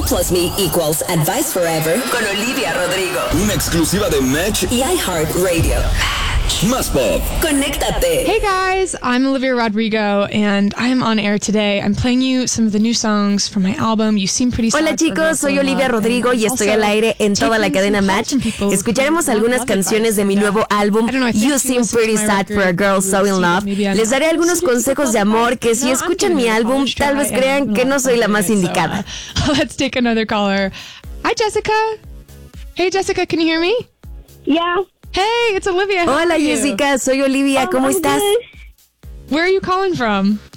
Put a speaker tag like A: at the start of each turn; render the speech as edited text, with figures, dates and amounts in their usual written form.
A: 1 plus me equals advice forever con Olivia Rodrigo.
B: Una exclusiva de Match
A: y iHeartRadio.
B: Más Pop.
A: Conéctate.
C: Hey guys, I'm Olivia Rodrigo and I'm on air today. I'm playing you some of the new songs from my album. You Seem Pretty Sad.
D: Hola chicos, soy Olivia Rodrigo y estoy al aire en toda la cadena Match. Escucharemos algunas canciones de mi nuevo álbum You Seem Pretty Sad for a Girl So in Love. Les daré algunos consejos de amor que si escuchan mi álbum tal vez crean que no soy la más indicada.
C: Let's take another caller. Hi Jessica. Hey Jessica, can you hear me?
E: Yeah.
C: Hey, it's Olivia.
D: Hola Jessica, soy Olivia, ¿cómo estás?
C: Where are you calling from?